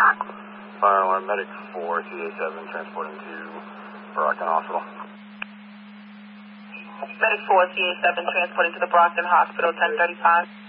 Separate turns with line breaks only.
Fire alarm, medic 4, CA7, transporting to Brockton Hospital.
Medic 4, CA7, transporting to the Brockton Hospital, 1035.